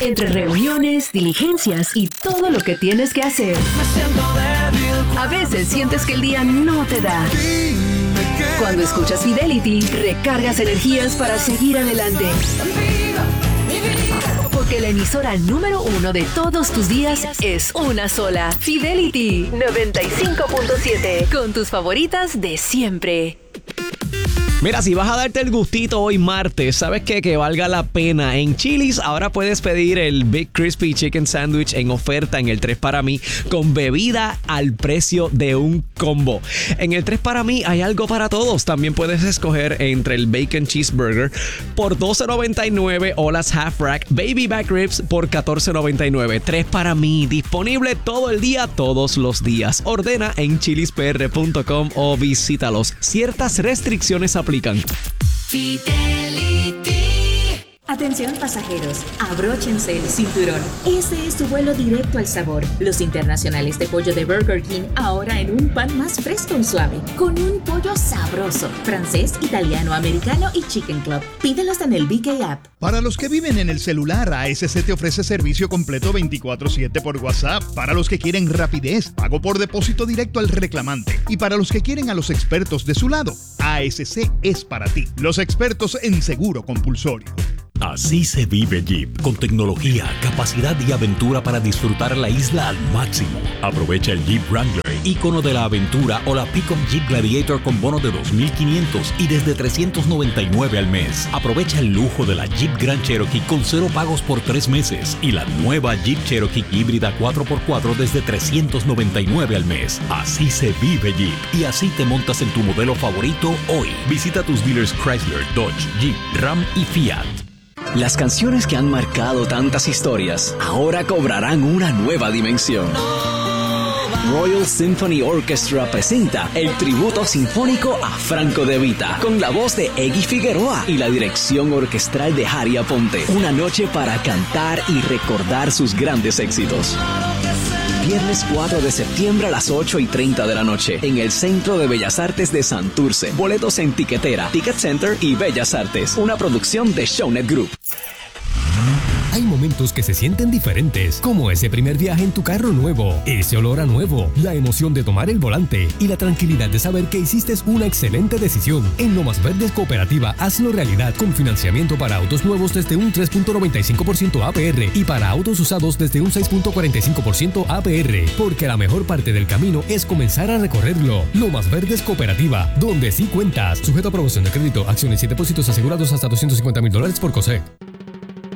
Entre reuniones, diligencias y todo lo que tienes que hacer. A veces sientes que el día no te da. Cuando escuchas Fidelity, recargas energías para seguir adelante. Porque la emisora número 1 de todos tus días es una sola. Fidelity 95.7. Con tus favoritas de siempre. Mira, si vas a darte el gustito hoy martes, ¿sabes qué? Que valga la pena. En Chili's ahora puedes pedir el Big Crispy Chicken Sandwich en oferta en el 3 para mí con bebida al precio de un combo. En el 3 para mí hay algo para todos. También puedes escoger entre el Bacon Cheeseburger por $12.99 o las Half Rack Baby Back Ribs por $14.99. 3 para mí, disponible todo el día, todos los días. Ordena en chilispr.com o visítalos. Ciertas restricciones aplican. Fidelity. Atención pasajeros, abróchense el cinturón. Ese es tu vuelo directo al sabor. Los internacionales de pollo de Burger King ahora en un pan más fresco y suave. Con un pollo sabroso, francés, italiano, americano y Chicken Club. Pídelos en el BK App. Para los que viven en el celular, ASC te ofrece servicio completo 24/7 por WhatsApp. Para los que quieren rapidez, pago por depósito directo al reclamante. Y para los que quieren a los expertos de su lado, ASC es para ti. Los expertos en seguro compulsorio. Así se vive Jeep, con tecnología, capacidad y aventura para disfrutar la isla al máximo. Aprovecha el Jeep Wrangler, ícono de la aventura, o la Pickup Jeep Gladiator con bono de $2,500 y desde $399 al mes. Aprovecha el lujo de la Jeep Grand Cherokee con 0 pagos por 3 meses y la nueva Jeep Cherokee híbrida 4x4 desde $399 al mes. Así se vive Jeep y así te montas en tu modelo favorito hoy. Visita tus dealers Chrysler, Dodge, Jeep, Ram y Fiat. Las canciones que han marcado tantas historias ahora cobrarán una nueva dimensión. Royal Symphony Orchestra presenta el tributo sinfónico a Franco De Vita, con la voz de Eggy Figueroa y la dirección orquestral de Harry Aponte. Una noche para cantar y recordar sus grandes éxitos. Viernes 4 de septiembre a las 8:30 de la noche en el Centro de Bellas Artes de Santurce. Boletos en Tiquetera, Ticket Center y Bellas Artes. Una producción de Shownet Group. Hay momentos que se sienten diferentes, como ese primer viaje en tu carro nuevo, ese olor a nuevo, la emoción de tomar el volante y la tranquilidad de saber que hiciste una excelente decisión. En Lomas Verdes Cooperativa, hazlo realidad con financiamiento para autos nuevos desde un 3.95% APR y para autos usados desde un 6.45% APR, porque la mejor parte del camino es comenzar a recorrerlo. Lomas Verdes Cooperativa, donde sí cuentas. Sujeto a aprobación de crédito, acciones y depósitos asegurados hasta $250,000 por COSEC.